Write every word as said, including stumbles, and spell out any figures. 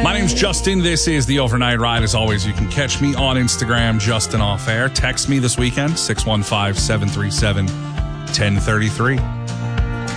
My name's Justin. This is the Overnight Ride. As always, you can catch me on Instagram, Justin Off Air. Text me this weekend, six one five, seven three seven, one zero three three.